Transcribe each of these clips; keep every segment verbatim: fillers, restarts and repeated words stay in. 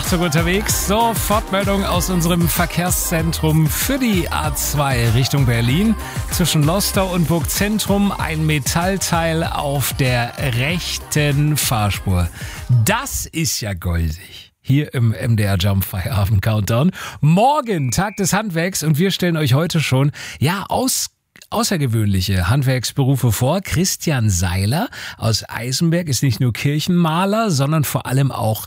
Zug unterwegs. Sofortmeldung aus unserem Verkehrszentrum für die A zwei Richtung Berlin. Zwischen Lostau und Burgzentrum ein Metallteil auf der rechten Fahrspur. Das ist ja goldig. Hier im M D R Jump Feierabend Countdown. Morgen Tag des Handwerks und wir stellen euch heute schon, ja, aus außergewöhnliche Handwerksberufe vor. Christian Seiler aus Eisenberg ist nicht nur Kirchenmaler, sondern vor allem auch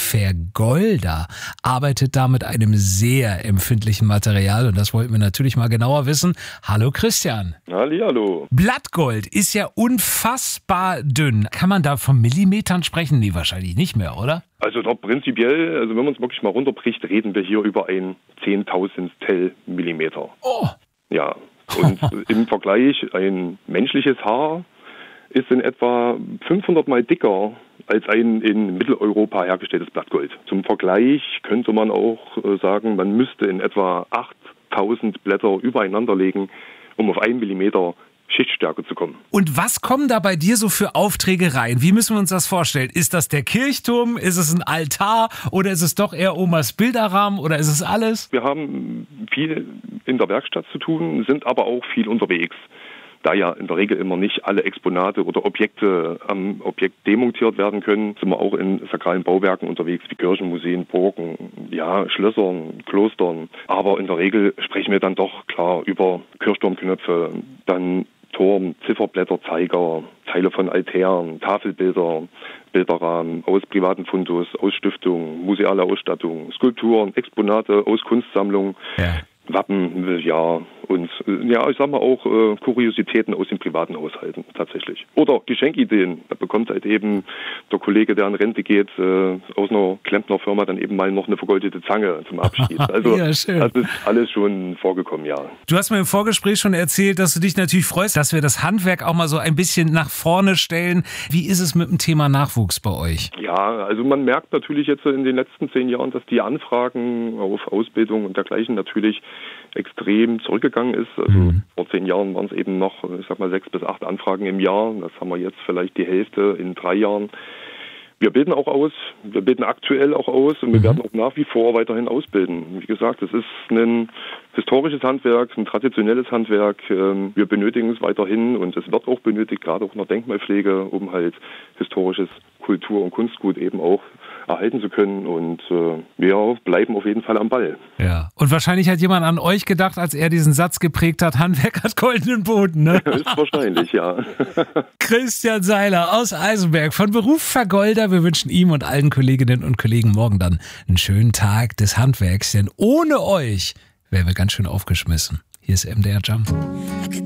Vergolder, arbeitet da mit einem sehr empfindlichen Material und das wollten wir natürlich mal genauer wissen. Hallo Christian. Hallihallo. Blattgold ist ja unfassbar dünn. Kann man da von Millimetern sprechen? Nee, wahrscheinlich nicht mehr, oder? Also doch prinzipiell, also wenn man es wirklich mal runterbricht, reden wir hier über ein Zehntausendstel Millimeter. Oh. Ja, und im Vergleich, ein menschliches Haar ist in etwa fünfhundert Mal dicker als ein in Mitteleuropa hergestelltes Blattgold. Zum Vergleich könnte man auch sagen, man müsste in etwa achttausend Blätter übereinander legen, um auf einen Millimeter Schichtstärke zu kommen. Und was kommen da bei dir so für Aufträge rein? Wie müssen wir uns das vorstellen? Ist das der Kirchturm? Ist es ein Altar? Oder ist es doch eher Omas Bilderrahmen? Oder ist es alles? Wir haben viel in der Werkstatt zu tun, sind aber auch viel unterwegs. Da ja in der Regel immer nicht alle Exponate oder Objekte am Objekt demontiert werden können, sind wir auch in sakralen Bauwerken unterwegs, wie Kirchen, Museen, Burgen, ja, Schlössern, Klostern. Aber in der Regel sprechen wir dann doch klar über Kirchturmknöpfe, dann Turm, Zifferblätter, Zeiger, Teile von Altären, Tafelbilder, Bilderrahmen aus privaten Fundus, aus Stiftungen, museale Ausstattung, Skulpturen, Exponate aus Kunstsammlungen. Ja. Wappen, ja, und ja, ich sag mal auch äh, Kuriositäten aus den privaten Haushalten tatsächlich. Oder Geschenkideen. Da bekommt halt eben der Kollege, der in Rente geht, äh, aus einer Klempnerfirma dann eben mal noch eine vergoldete Zange zum Abschied. Also ja, schön. Das ist alles schon vorgekommen, ja. Du hast mir im Vorgespräch schon erzählt, dass du dich natürlich freust, dass wir das Handwerk auch mal so ein bisschen nach vorne stellen. Wie ist es mit dem Thema Nachwuchs bei euch? Ja, also man merkt natürlich jetzt in den letzten zehn Jahren, dass die Anfragen auf Ausbildung und dergleichen natürlich extrem zurückgegangen ist. Also mhm. vor zehn Jahren waren es eben noch, ich sag mal, sechs bis acht Anfragen im Jahr. Das haben wir jetzt vielleicht die Hälfte in drei Jahren. Wir bilden auch aus, wir bilden aktuell auch aus und wir mhm. werden auch nach wie vor weiterhin ausbilden. Wie gesagt, es ist ein historisches Handwerk, ein traditionelles Handwerk. Wir benötigen es weiterhin und es wird auch benötigt, gerade auch in der Denkmalpflege, um halt historisches Kultur- und Kunstgut eben auch erhalten zu können und äh, wir bleiben auf jeden Fall am Ball. Ja, und wahrscheinlich hat jemand an euch gedacht, als er diesen Satz geprägt hat, Handwerk hat goldenen Boden, ne? Ist wahrscheinlich, ja. Christian Seiler aus Eisenberg, von Beruf Vergolder. Wir wünschen ihm und allen Kolleginnen und Kollegen morgen dann einen schönen Tag des Handwerks, denn ohne euch wären wir ganz schön aufgeschmissen. Hier ist M D R Jump.